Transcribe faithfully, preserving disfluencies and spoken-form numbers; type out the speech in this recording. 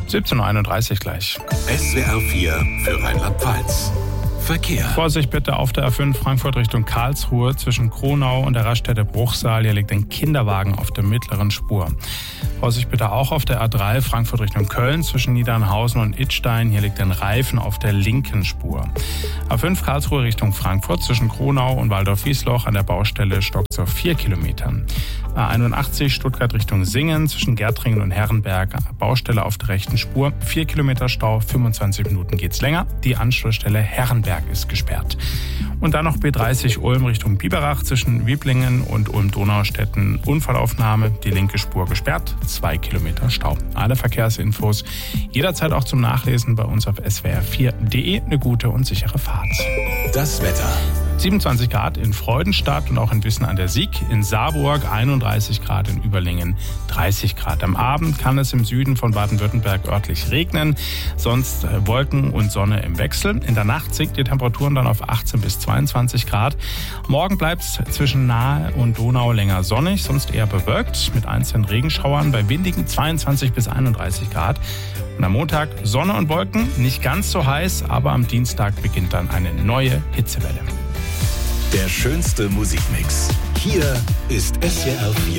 siebzehn Uhr einunddreißig gleich. S W R vier für Rheinland-Pfalz. Verkehr. Vorsicht bitte auf der A fünf Frankfurt Richtung Karlsruhe zwischen Kronau und der Raststätte Bruchsal. Hier liegt ein Kinderwagen auf der mittleren Spur. Vorsicht bitte auch auf der A drei Frankfurt Richtung Köln zwischen Niedernhausen und Idstein. Hier liegt ein Reifen auf der linken Spur. A fünf Karlsruhe Richtung Frankfurt zwischen Kronau und Waldorf-Wiesloch an der Baustelle stockt auf vier Kilometern. A einundachtzig Stuttgart Richtung Singen zwischen Gärtringen und Herrenberg. Baustelle auf der rechten Spur. vier Kilometer Stau, fünfundzwanzig Minuten geht's länger. Die Anschlussstelle Herrenberg ist gesperrt. Und dann noch B dreißig Ulm Richtung Biberach zwischen Wieblingen und Ulm-Donaustetten. Unfallaufnahme, die linke Spur gesperrt, zwei Kilometer Stau. Alle Verkehrsinfos jederzeit auch zum Nachlesen bei uns auf s w r vier punkt d e. Eine gute und sichere Fahrt. Das Wetter. siebenundzwanzig Grad in Freudenstadt und auch in Wissen an der Sieg. In Saarburg einunddreißig Grad, in Überlingen dreißig Grad. Am Abend kann es im Süden von Baden-Württemberg örtlich regnen. Sonst Wolken und Sonne im Wechsel. In der Nacht sinkt die Temperaturen dann auf achtzehn bis zweiundzwanzig Grad. Morgen bleibt es zwischen Nahe und Donau länger sonnig, sonst eher bewölkt mit einzelnen Regenschauern bei windigen zweiundzwanzig bis einunddreißig Grad. Und am Montag Sonne und Wolken, nicht ganz so heiß, aber am Dienstag beginnt dann eine neue Hitzewelle. Der schönste Musikmix. Hier ist S W R vier.